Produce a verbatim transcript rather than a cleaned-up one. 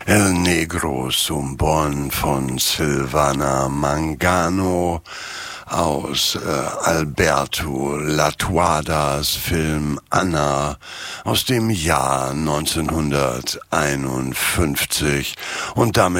El Negro zum Bon von Silvana Mangano aus äh, Alberto Lattuadas Film Anna aus dem Jahr neunzehnhunderteinundfünfzig und damit